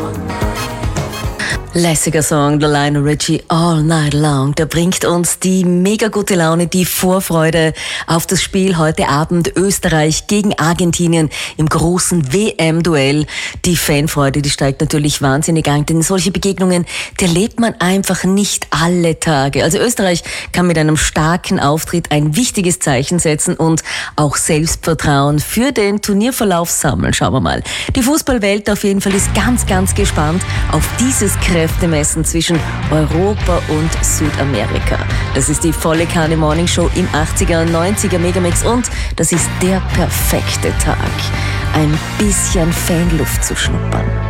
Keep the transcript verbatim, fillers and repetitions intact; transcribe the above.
Lässiger Song, der Lionel Richie, All Night Long. Der bringt uns die mega gute Laune, die Vorfreude auf das Spiel heute Abend Österreich gegen Argentinien im großen W M-Duell. Die Fanfreude, die steigt natürlich wahnsinnig an, denn solche Begegnungen, die erlebt man einfach nicht alle Tage. Also Österreich kann mit einem starken Auftritt ein wichtiges Zeichen setzen und auch Selbstvertrauen für den Turnierverlauf sammeln. Schauen wir mal. Die Fußballwelt auf jeden Fall ist ganz, ganz gespannt auf dieses Kräftemessen zwischen Europa und Südamerika. Das ist die volle Kanne Morning Show im achtziger und neunziger Megamix und das ist der perfekte Tag, ein bisschen Fanluft zu schnuppern.